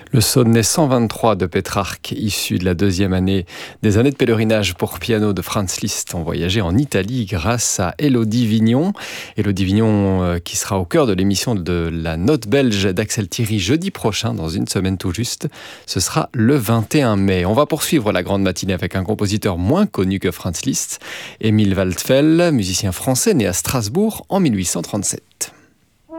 Le Sonnet 123 de Pétrarque, issu de la deuxième année des années de pèlerinage pour piano de Franz Liszt, ont voyagé en Italie grâce à Élodie Vignon. Élodie Vignon qui sera au cœur de l'émission de la Note belge d'Axel Thierry jeudi prochain, dans une semaine tout juste. Ce sera le 21 mai. On va poursuivre la grande matinée avec un compositeur moins connu que Franz Liszt, Emil Waldfell, musicien français né à Strasbourg en 1837.